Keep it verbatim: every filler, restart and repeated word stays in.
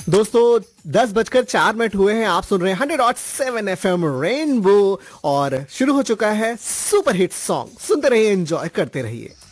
दोस्तों दस बजकर चार मिनट हुए हैं। आप सुन रहे हैं hundred dot seven F M rainbow और शुरू हो चुका है सुपर हिट सॉन्ग। सुनते रहिए, एंजॉय करते रहिए।